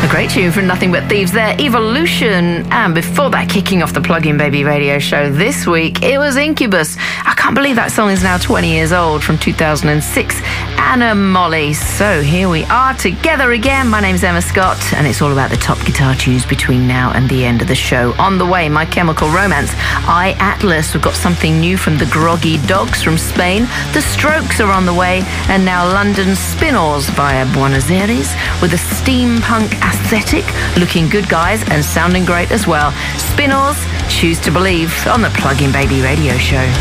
A great tune from Nothing But Thieves there, Evolution. And before that, kicking off the Plug-in Baby radio show this week, it was Incubus. I can't believe that song is now 20 years old, from 2006. Anna Molly. So here we are together again. My name's Emma Scott, and it's all about the top guitar tunes between now and the end of the show. On the way, My Chemical Romance, I, Atlas. We've got something new from the Groggy Dogs from Spain. The Strokes are on the way, and now London Spin-Oars via Buenos Aires with a steampunk aesthetic, looking good, guys, and sounding great as well. Spin-Oars, Choose to Believe on the Plug-in Baby radio show.